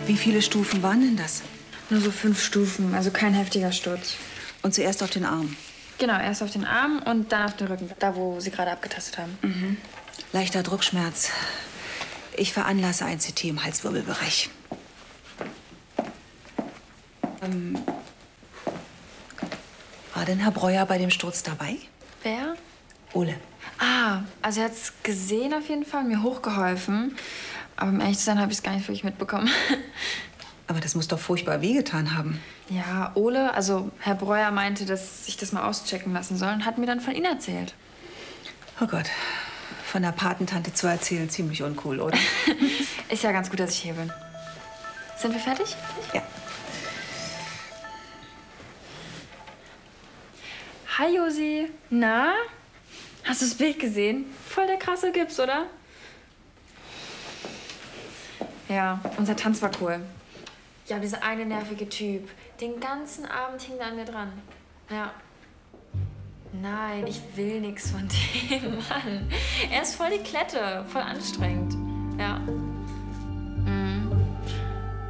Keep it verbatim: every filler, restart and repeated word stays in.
Wie viele Stufen waren denn das? Nur so fünf Stufen, also kein heftiger Sturz. Und zuerst auf den Arm? Genau, erst auf den Arm und dann auf den Rücken, da wo Sie gerade abgetastet haben. Mhm. Leichter Druckschmerz. Ich veranlasse ein C T im Halswirbelbereich. Ähm, war denn Herr Breuer bei dem Sturz dabei? Wer? Ole. Ah, also er hat's gesehen auf jeden Fall, mir hochgeholfen. Aber um ehrlich zu sein, habe ich es gar nicht wirklich mitbekommen. Aber das muss doch furchtbar wehgetan haben. Ja, Ole, also Herr Breuer meinte, dass ich das mal auschecken lassen soll und hat mir dann von Ihnen erzählt. Oh Gott, von der Patentante zu erzählen, ziemlich uncool, oder? Ist ja ganz gut, dass ich hier bin. Sind wir fertig? Ja. Hi, Josi. Na? Hast du das Bild gesehen? Voll der krasse Gips, oder? Ja, unser Tanz war cool. Ja, dieser eine nervige Typ. Den ganzen Abend hing er an mir dran. Ja. Nein, ich will nichts von dem Mann. Er ist voll die Klette, voll anstrengend. Ja.